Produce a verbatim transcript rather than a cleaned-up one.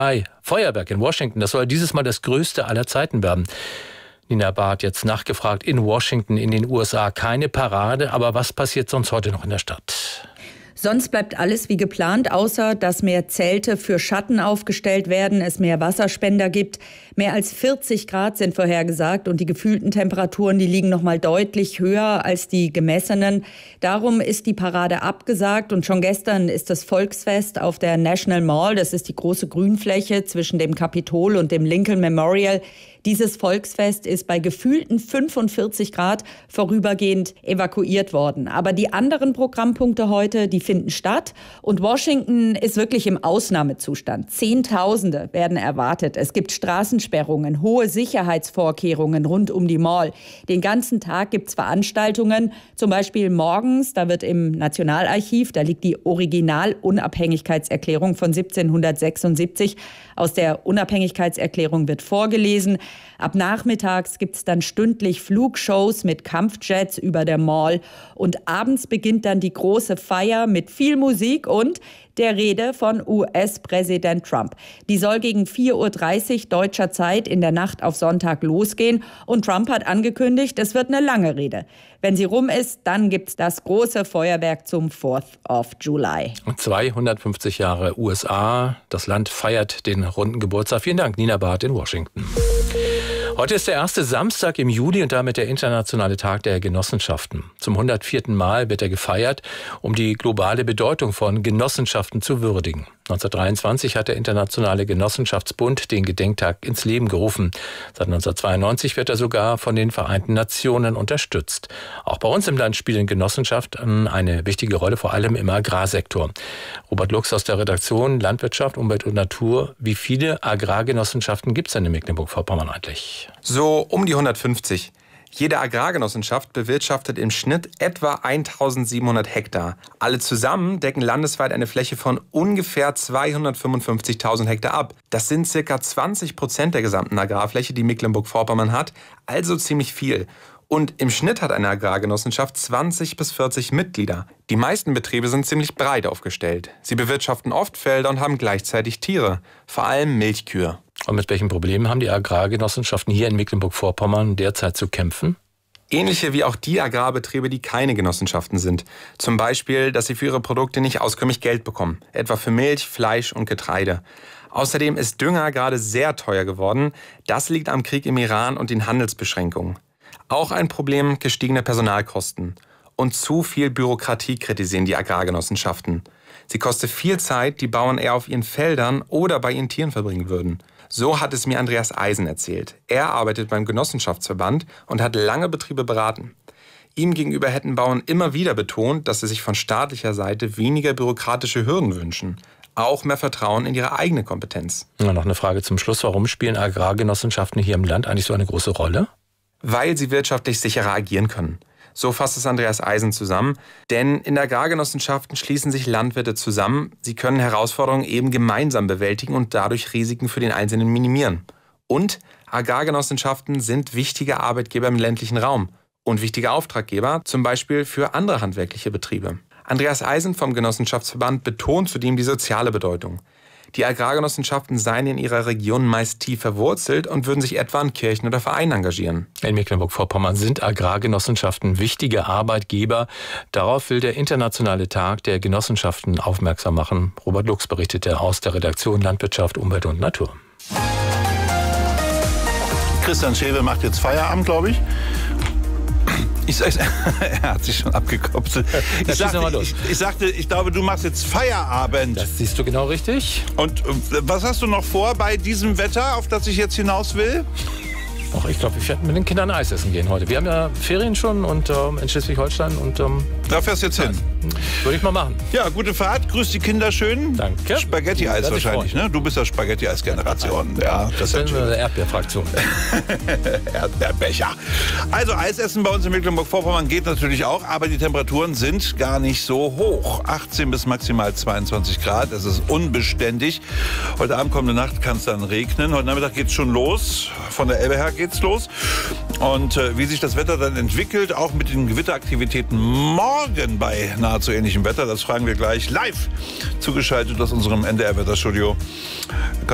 Feuerwerk in Washington, das soll dieses Mal das größte aller Zeiten werden. Nina Barth jetzt nachgefragt in Washington in den U S A. Keine Parade, aber was passiert sonst heute noch in der Stadt? Sonst bleibt alles wie geplant, außer dass mehr Zelte für Schatten aufgestellt werden, es mehr Wasserspender gibt. Mehr als vierzig Grad sind vorhergesagt und die gefühlten Temperaturen, die liegen noch mal deutlich höher als die gemessenen. Darum ist die Parade abgesagt und schon gestern ist das Volksfest auf der National Mall, das ist die große Grünfläche zwischen dem Kapitol und dem Lincoln Memorial. Dieses Volksfest ist bei gefühlten fünfundvierzig Grad vorübergehend evakuiert worden. Aber die anderen Programmpunkte heute, die finden statt. Und Washington ist wirklich im Ausnahmezustand. Zehntausende werden erwartet. Es gibt Straßensperrungen, hohe Sicherheitsvorkehrungen rund um die Mall. Den ganzen Tag gibt es Veranstaltungen. Zum Beispiel morgens, da wird im Nationalarchiv, da liegt die Original-Unabhängigkeitserklärung von siebzehnhundertsechsundsiebzig. Aus der Unabhängigkeitserklärung wird vorgelesen. Ab nachmittags gibt es dann stündlich Flugshows mit Kampfjets über der Mall. Und abends beginnt dann die große Feier mit viel Musik und der Rede von U S-Präsident Trump. Die soll gegen vier Uhr dreißig deutscher Zeit in der Nacht auf Sonntag losgehen. Und Trump hat angekündigt, es wird eine lange Rede. Wenn sie rum ist, dann gibt's das große Feuerwerk zum fourth of July. zweihundertfünfzig Jahre U S A. Das Land feiert den runden Geburtstag. Vielen Dank, Nina Barth in Washington. Heute ist der erste Samstag im Juli und damit der internationale Tag der Genossenschaften. Zum hundertvierten Mal wird er gefeiert, um die globale Bedeutung von Genossenschaften zu würdigen. neunzehnhundertdreiundzwanzig hat der Internationale Genossenschaftsbund den Gedenktag ins Leben gerufen. Seit neunzehnhundertzweiundneunzig wird er sogar von den Vereinten Nationen unterstützt. Auch bei uns im Land spielen Genossenschaften eine wichtige Rolle, vor allem im Agrarsektor. Robert Lux aus der Redaktion Landwirtschaft, Umwelt und Natur. Wie viele Agrargenossenschaften gibt es denn in Mecklenburg-Vorpommern eigentlich? So um die hundertfünfzig. Jede Agrargenossenschaft bewirtschaftet im Schnitt etwa eintausendsiebenhundert Hektar. Alle zusammen decken landesweit eine Fläche von ungefähr zweihundertfünfundfünfzigtausend Hektar ab. Das sind circa zwanzig Prozent der gesamten Agrarfläche, die Mecklenburg-Vorpommern hat, also ziemlich viel. Und im Schnitt hat eine Agrargenossenschaft zwanzig bis vierzig Mitglieder. Die meisten Betriebe sind ziemlich breit aufgestellt. Sie bewirtschaften oft Felder und haben gleichzeitig Tiere, vor allem Milchkühe. Und mit welchen Problemen haben die Agrargenossenschaften hier in Mecklenburg-Vorpommern derzeit zu kämpfen? Ähnliche wie auch die Agrarbetriebe, die keine Genossenschaften sind. Zum Beispiel, dass sie für ihre Produkte nicht auskömmlich Geld bekommen. Etwa für Milch, Fleisch und Getreide. Außerdem ist Dünger gerade sehr teuer geworden. Das liegt am Krieg im Iran und den Handelsbeschränkungen. Auch ein Problem gestiegene Personalkosten. Und zu viel Bürokratie kritisieren die Agrargenossenschaften. Sie kostet viel Zeit, die Bauern eher auf ihren Feldern oder bei ihren Tieren verbringen würden. So hat es mir Andreas Eisen erzählt. Er arbeitet beim Genossenschaftsverband und hat lange Betriebe beraten. Ihm gegenüber hätten Bauern immer wieder betont, dass sie sich von staatlicher Seite weniger bürokratische Hürden wünschen. Auch mehr Vertrauen in ihre eigene Kompetenz. Ja, noch eine Frage zum Schluss. Warum spielen Agrargenossenschaften hier im Land eigentlich so eine große Rolle? Weil sie wirtschaftlich sicherer agieren können. So fasst es Andreas Eisen zusammen. Denn in Agrargenossenschaften schließen sich Landwirte zusammen. Sie können Herausforderungen eben gemeinsam bewältigen und dadurch Risiken für den Einzelnen minimieren. Und Agrargenossenschaften sind wichtige Arbeitgeber im ländlichen Raum und wichtige Auftraggeber, zum Beispiel für andere handwerkliche Betriebe. Andreas Eisen vom Genossenschaftsverband betont zudem die soziale Bedeutung. Die Agrargenossenschaften seien in ihrer Region meist tief verwurzelt und würden sich etwa an Kirchen oder Vereinen engagieren. In Mecklenburg-Vorpommern sind Agrargenossenschaften wichtige Arbeitgeber. Darauf will der Internationale Tag der Genossenschaften aufmerksam machen. Robert Lux berichtete aus der Redaktion Landwirtschaft, Umwelt und Natur. Christian Schewe macht jetzt Feierabend, glaube ich. Ich, er hat sich schon abgekopselt. Ich sagte, ich, ich sagte, ich glaube, du machst jetzt Feierabend. Das siehst du genau richtig. Und was hast du noch vor bei diesem Wetter, auf das ich jetzt hinaus will? Ach, ich glaube, ich werde mit den Kindern Eis essen gehen heute. Wir haben ja Ferien schon und ähm, in Schleswig-Holstein. Und, ähm, da fährst du jetzt hin? Würde ich mal machen. Ja, gute Fahrt. Grüß die Kinder schön. Danke. Spaghetti-Eis wahrscheinlich, ne? Du bist ja Spaghetti-Eis-Generation. Ja, das ist eine Erdbeerfraktion. Erdbeerbecher. Also Eis essen bei uns in Mecklenburg-Vorpommern geht natürlich auch, aber die Temperaturen sind gar nicht so hoch. achtzehn bis maximal zweiundzwanzig Grad. Es ist unbeständig. Heute Abend, kommende Nacht kann es dann regnen. Heute Nachmittag geht es schon los. Von der Elbe her geht's los. Und äh, wie sich das Wetter dann entwickelt, auch mit den Gewitteraktivitäten morgen bei nahezu ähnlichem Wetter, das fragen wir gleich live zugeschaltet aus unserem N D R-Wetterstudio.